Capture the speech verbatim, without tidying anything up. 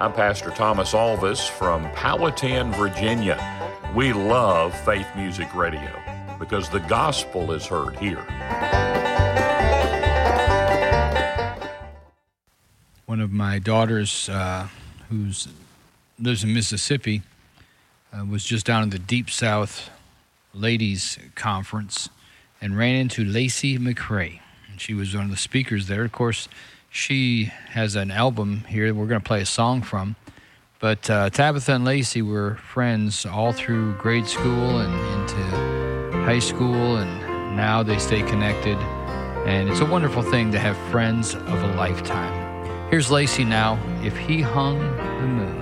I'm Pastor Thomas Alvis from Powhatan, Virginia. We love Faith Music Radio because the gospel is heard here. One of my daughters, uh, who lives in Mississippi, uh, was just down at the Deep South Ladies Conference and ran into Lacey McRae. And she was one of the speakers there. Of course, she has an album here we're going to play a song from. But uh, Tabitha and Lacey were friends all through grade school and into high school, and now they stay connected. And it's a wonderful thing to have friends of a lifetime. Here's Lacey now, If He Hung the Moon.